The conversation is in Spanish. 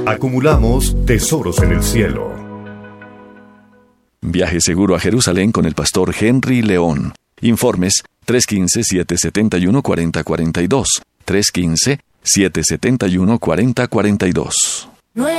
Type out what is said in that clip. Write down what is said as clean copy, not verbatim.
Acumulamos tesoros en el cielo. Viaje seguro a Jerusalén con el pastor Henry León. Informes 315-771-4042. 315-771-4042.